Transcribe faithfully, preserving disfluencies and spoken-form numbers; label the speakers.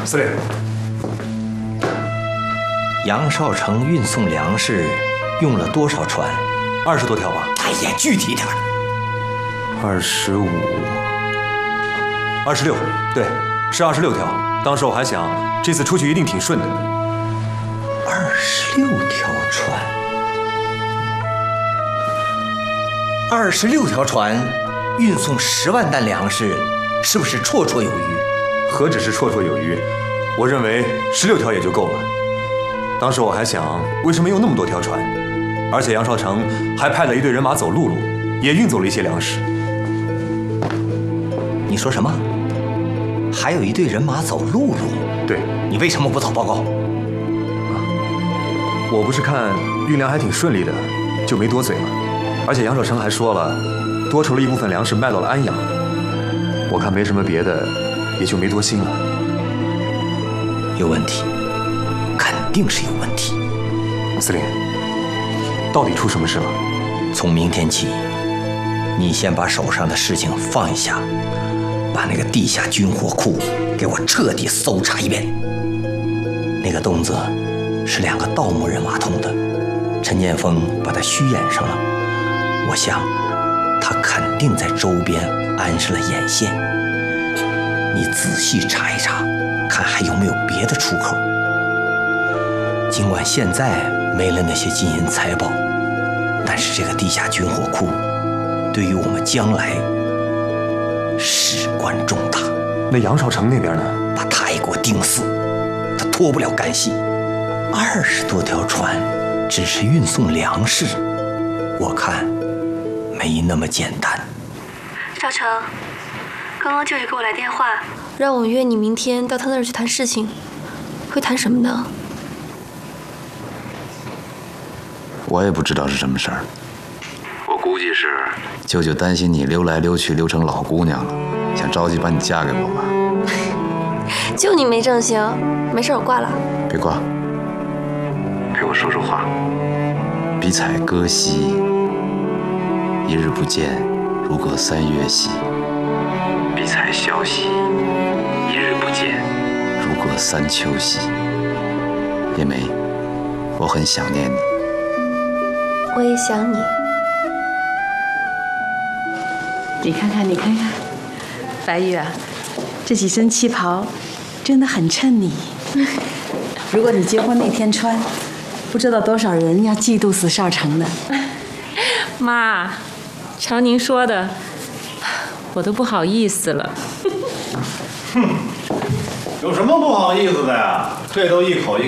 Speaker 1: 司令，
Speaker 2: 杨少成运送粮食用了多少船？
Speaker 1: 二十多条吧。
Speaker 2: 哎呀，具体点。
Speaker 1: 二十五，二十六，对，是二十六条。当时我还想，这次出去一定挺顺的。
Speaker 2: 二十六条船，二十六条船运送十万担粮食，是不是绰绰有余？
Speaker 1: 何止是绰绰有余，我认为十六条也就够了。当时我还想，为什么用那么多条船？而且杨少成还派了一队人马走陆路，也运走了一些粮食。
Speaker 2: 你说什么？还有一队人马走陆路？
Speaker 1: 对，
Speaker 2: 你为什么不早报告？
Speaker 1: 啊，我不是看运粮还挺顺利的，就没多嘴嘛。而且杨少成还说了，多筹了一部分粮食卖到了安阳。我看没什么别的，也就没多心了。
Speaker 2: 有问题，肯定是有问题。
Speaker 1: 司令，到底出什么事了？
Speaker 2: 从明天起，你先把手上的事情放一下，把那个地下军火库给我彻底搜查一遍。那个洞子是两个盗墓人挖通的，陈建锋把它虚掩上了。我想，他肯定在周边安设了眼线。你仔细查一查，看还有没有别的出口。尽管现在没了那些金银财宝，但是这个地下军火库对于我们将来事关重大。
Speaker 1: 那杨少成那边呢？
Speaker 2: 把他也给我盯死，他脱不了干系。二十多条船只是运送粮食，我看没那么简单。
Speaker 3: 少成，刚刚舅舅给我来电话，让我约你明天到他那儿去谈事情。会谈什么呢？
Speaker 4: 我也不知道是什么事儿。我估计是舅舅担心你溜来溜去溜成老姑娘了，想着急把你嫁给我吧。
Speaker 3: 就你没正形，没事我挂了。
Speaker 4: 别挂，陪我说说话。比采歌兮，一日不见，如隔三月兮；比采萧兮，一日不见，如隔三秋兮。叶梅，我很想念你。
Speaker 3: 我也想你。
Speaker 5: 你看看，你看看，白玉啊，这几身旗袍真的很衬你。如果你结婚那天穿，不知道多少人要嫉妒死少成呢。
Speaker 6: 妈，瞧您说的，我都不好意思了。
Speaker 7: 哼，有什么不好意思的呀？这都一口一